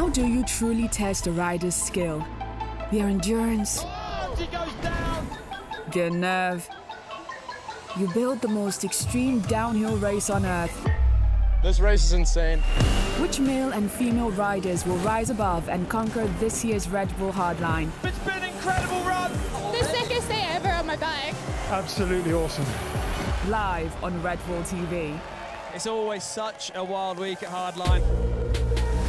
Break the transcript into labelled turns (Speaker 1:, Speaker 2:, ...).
Speaker 1: do you truly test a rider's skill? Their endurance,
Speaker 2: He goes down.
Speaker 1: their nerve. You build the most extreme downhill race on earth.
Speaker 2: This race is insane.
Speaker 1: Which male and female riders will rise above and conquer this year's Red Bull Hardline?
Speaker 2: It's been an incredible run.
Speaker 3: The sickest day ever on my bike.
Speaker 4: Absolutely awesome.
Speaker 1: Live on Red Bull TV.
Speaker 2: It's always such a wild week at Hardline.